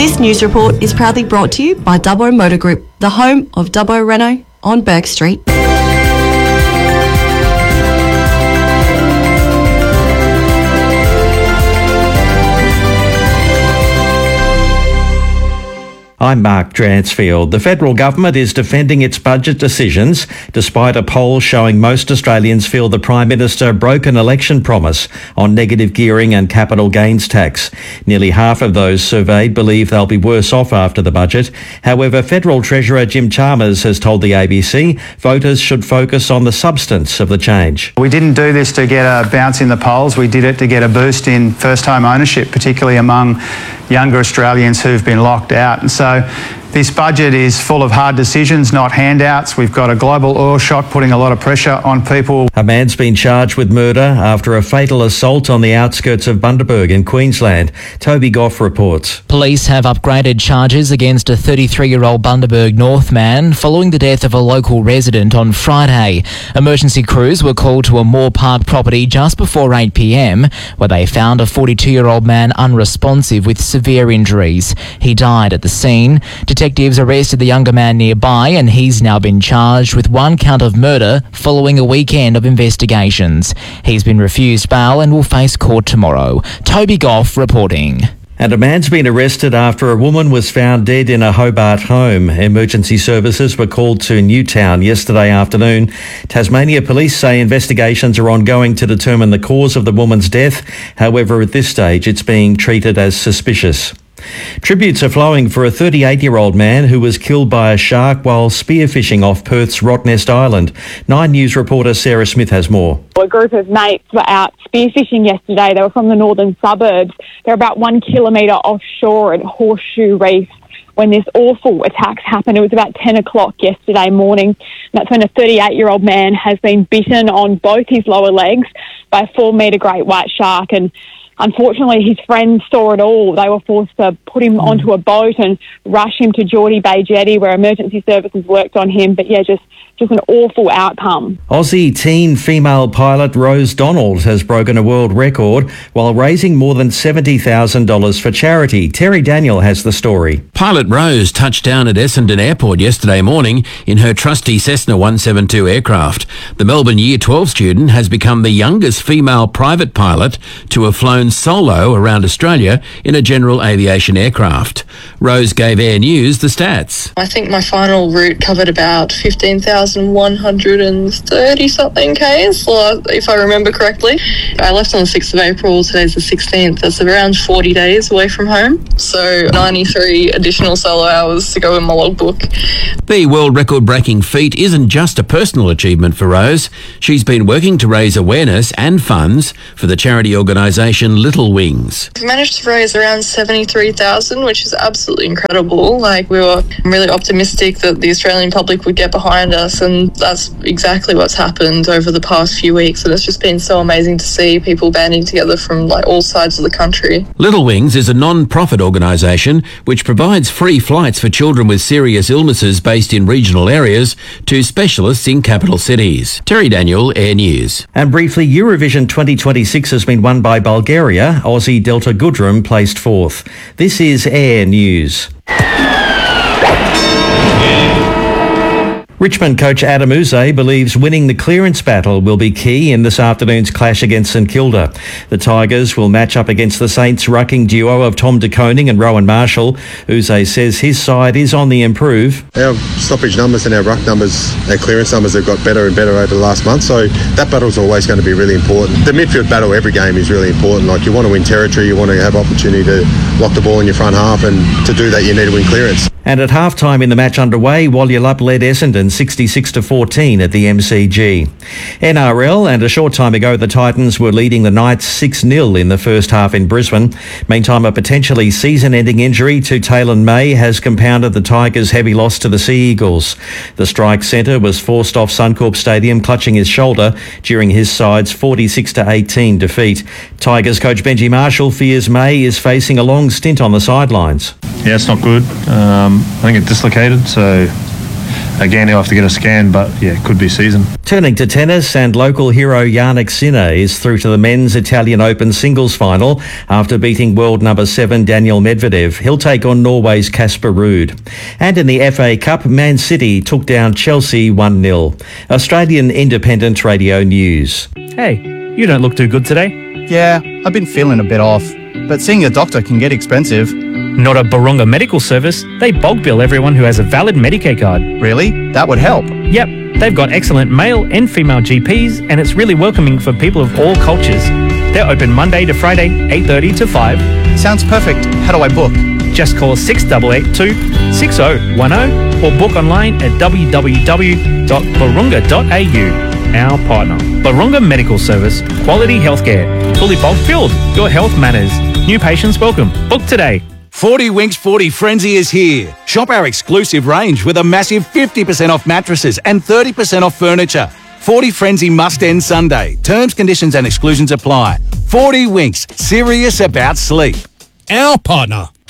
This news report is proudly brought to you by Dubbo Motor Group, the home of Dubbo Renault on Burke Street. I'm Mark Dransfield. The federal government is defending its budget decisions despite a poll showing most Australians feel the Prime Minister broke an election promise on negative gearing and capital gains tax. Nearly half of those surveyed believe they'll be worse off after the budget. However, Federal Treasurer Jim Chalmers has told the ABC voters should focus on the substance of the change. We didn't do this to get a bounce in the polls. We did it to get a boost in first home ownership, particularly among younger Australians who've been locked out. And so this budget is full of hard decisions, not handouts. We've got a global oil shock putting a lot of pressure on people. A man's been charged with murder after a fatal assault on the outskirts of Bundaberg in Queensland. Toby Goff reports. Police have upgraded charges against a 33-year-old Bundaberg North man following the death of a local resident on Friday. Emergency crews were called to a Moore Park property just before 8 p.m, where they found a 42-year-old man unresponsive with severe injuries. He died at the scene. Detectives arrested the younger man nearby and he's now been charged with one count of murder following a weekend of investigations. He's been refused bail and will face court tomorrow. Toby Goff reporting. And a man's been arrested after a woman was found dead in a Hobart home. Emergency services were called to Newtown yesterday afternoon. Tasmania Police say investigations are ongoing to determine the cause of the woman's death. However, at this stage, it's being treated as suspicious. Tributes are flowing for a 38-year-old man who was killed by a shark while spearfishing off Perth's Rottnest Island. 9 News reporter Sarah Smith has more. A group of mates were out spearfishing yesterday. They were from the northern suburbs. They're about 1 kilometre offshore at Horseshoe Reef when this awful attacks happened. It was about 10 o'clock yesterday morning. That's when a 38-year-old man has been bitten on both his lower legs by a 4-metre great white shark, and unfortunately, his friends saw it all. They were forced to put him onto a boat and rush him to Geordie Bay Jetty, where emergency services worked on him. But yeah, just an awful outcome. Aussie teen female pilot Rose Donald has broken a world record while raising more than $70,000 for charity. Terry Daniel has the story. Pilot Rose touched down at Essendon Airport yesterday morning in her trusty Cessna 172 aircraft. The Melbourne Year 12 student has become the youngest female private pilot to have flown solo around Australia in a general aviation aircraft. Rose gave Air News the stats. I think my final route covered about 15,130 something Ks, if I remember correctly. I left on the 6th of April, today's the 16th. That's around 40 days away from home. So 93 additional solo hours to go in my logbook. The world record-breaking feat isn't just a personal achievement for Rose. She's been working to raise awareness and funds for the charity organisation Little Wings. We've managed to raise around 73,000, which is absolutely incredible. We were really optimistic that the Australian public would get behind us, and that's exactly what's happened over the past few weeks, and it's just been so amazing to see people banding together from all sides of the country. Little Wings is a non-profit organisation which provides free flights for children with serious illnesses based in regional areas to specialists in capital cities. Terry Daniel, Air News. And briefly, Eurovision 2026 has been won by Bulgaria. Aussie Delta Goodrum placed 4th. This is Air News. Richmond coach Adam Yze believes winning the clearance battle will be key in this afternoon's clash against St Kilda. The Tigers will match up against the Saints' rucking duo of Tom De Koning and Rowan Marshall. Yze says his side is on the improve. Our stoppage numbers and our ruck numbers, our clearance numbers have got better and better over the last month, so that battle's always going to be really important. The midfield battle every game is really important. You want to win territory, you want to have opportunity to lock the ball in your front half, and to do that you need to win clearance. And at half-time in the match underway, Walyalup led Essendon 66-14 at the MCG. NRL, and a short time ago the Titans were leading the Knights 6-0 in the first half in Brisbane. Meantime, a potentially season-ending injury to Taylor May has compounded the Tigers' heavy loss to the Sea Eagles. The strike centre was forced off Suncorp Stadium clutching his shoulder during his side's 46-18 defeat. Tigers coach Benji Marshall fears May is facing a long stint on the sidelines. Yeah, it's not good. I think it dislocated, so Again, he'll have to get a scan, but yeah, it could be season. Turning to tennis, and local hero Yannick Sinner is through to the men's Italian Open singles final after beating world number 7 Daniel Medvedev. He'll take on Norway's Casper Ruud. And in the FA Cup, Man City took down Chelsea 1-0. Australian Independent Radio News. Hey, you don't look too good today. Yeah, I've been feeling a bit off, but seeing a doctor can get expensive. Not at Barunga Medical Service. They bulk bill everyone who has a valid Medicare card. Really? That would help. Yep, they've got excellent male and female GPs, and it's really welcoming for people of all cultures. They're open Monday to Friday, 8:30 to 5. Sounds perfect. How do I book? Just call 6882-6010 or book online at www.barunga.au. Our partner, Barunga Medical Service, quality healthcare, fully bulk filled. Your health matters. New patients welcome. Book today. 40 Winks 40 Frenzy is here. Shop our exclusive range with a massive 50% off mattresses and 30% off furniture. 40 Frenzy must end Sunday. Terms, conditions and exclusions apply. 40 Winks, serious about sleep. Our partner,